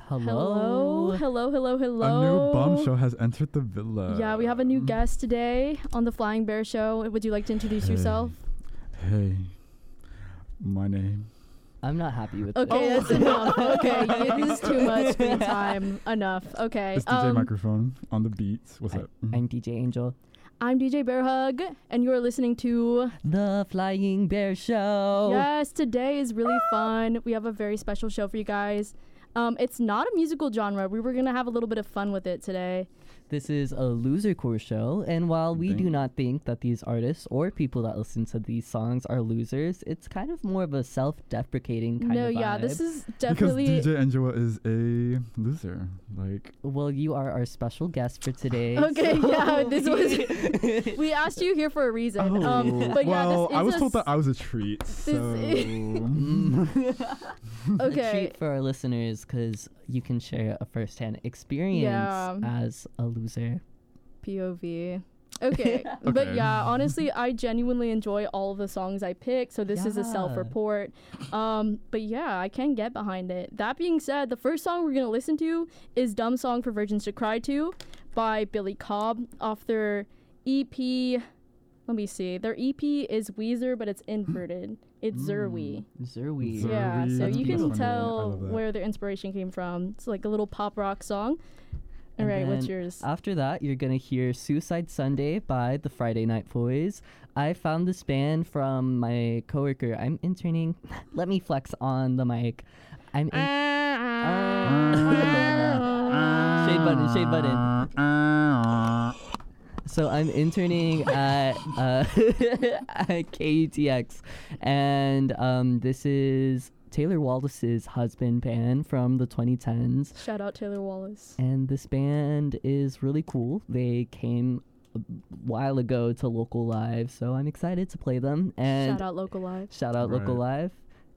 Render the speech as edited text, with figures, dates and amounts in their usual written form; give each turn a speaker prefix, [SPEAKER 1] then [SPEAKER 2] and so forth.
[SPEAKER 1] Hello.
[SPEAKER 2] Hello.
[SPEAKER 1] A new bombshell has entered the villa.
[SPEAKER 2] Yeah, we have a new guest today on the Flying Bear Show. Would you like to introduce yourself?
[SPEAKER 1] Hey, my name.
[SPEAKER 3] I'm not happy with
[SPEAKER 2] Okay,
[SPEAKER 3] this.
[SPEAKER 2] that's enough. Okay, this is too much screen time. Enough. Okay.
[SPEAKER 1] It's DJ Microphone on the beats. What's up?
[SPEAKER 3] I'm DJ Angel.
[SPEAKER 2] I'm DJ Bear Hug, and you are listening to
[SPEAKER 3] The Flying Bear Show.
[SPEAKER 2] Yes, today is really fun. We have a very special show for you guys. It's not a musical genre. We were going to have a little bit of fun with it today.
[SPEAKER 3] This is a loser core show, and while we do not think that these artists or people that listen to these songs are losers, it's kind of more of a self-deprecating kind of vibe.
[SPEAKER 2] No, yeah, this is definitely...
[SPEAKER 1] Because DJ Angela is a loser. Like,
[SPEAKER 3] well, you are our special guest for today.
[SPEAKER 2] Okay, yeah, this was... we asked you here for a reason. But yeah,
[SPEAKER 1] well,
[SPEAKER 2] this is
[SPEAKER 1] I was told that I was a treat, so...
[SPEAKER 3] A
[SPEAKER 2] Okay.
[SPEAKER 3] treat for our listeners because you can share a first-hand experience as a loser.
[SPEAKER 2] POV. Okay. But yeah, honestly, I genuinely enjoy all of the songs I pick, so this is a self-report. But yeah, I can get behind it. That being said, the first song we're going to listen to is Dumb Song for Virgins to Cry To by Billy Cobb off their EP. Let me see. Their EP is Weezer, but it's inverted. It's Zerwi.
[SPEAKER 3] Zerwi.
[SPEAKER 2] Yeah, so
[SPEAKER 1] That's
[SPEAKER 2] you can
[SPEAKER 1] beautiful.
[SPEAKER 2] tell where their inspiration came from. It's like a little pop rock song. All
[SPEAKER 3] And
[SPEAKER 2] right, what's
[SPEAKER 3] then
[SPEAKER 2] yours?
[SPEAKER 3] After that, you're going to hear Suicide Sunday by the Friday Night Boys. I found this band from my coworker. I'm interning. Let me flex on the mic. I'm in. Shade button. So I'm interning at at KUTX, and this is Taylor Wallace's husband band from the 2010s.
[SPEAKER 2] Shout out Taylor Wallace.
[SPEAKER 3] And this band is really cool. They came a while ago to Local Live, so I'm excited to play them. And
[SPEAKER 2] Shout out Local Live.
[SPEAKER 3] Shout out Local Live.